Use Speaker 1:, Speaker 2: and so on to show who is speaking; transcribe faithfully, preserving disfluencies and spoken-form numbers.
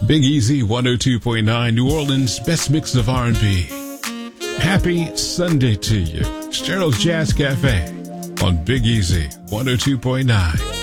Speaker 1: Big Easy one oh two point nine, New Orleans' best mix of R and B. Happy Sunday to you. It's Gerald's Jazz Cafe on Big Easy one oh two point nine.